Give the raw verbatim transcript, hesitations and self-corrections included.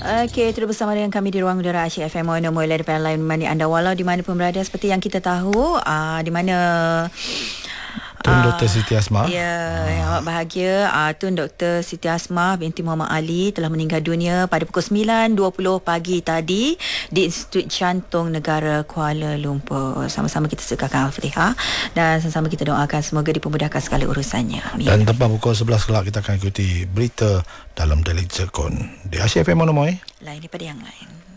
Okey, terus bersama dengan kami di ruang udara Asyik F M seratus enam puluh lain mana anda walau di mana pun berada, seperti yang kita tahu uh, di mana Tun uh, Doktor Siti Asmah. Ya, yang amat bahagia, uh, Tun Doktor Siti Asmah binti Muhammad Ali telah meninggal dunia pada pukul sembilan dua puluh pagi tadi di Institut Jantung Negara Kuala Lumpur. Sama-sama kita segarkan Al-Fatihah dan sama-sama kita doakan semoga dipermudahkan segala urusannya. Amin. Dan tepat pukul sebelas kelak kita akan ikuti berita dalam Daily Zirkon di Asyik F M Monomoy. Lain daripada yang lain.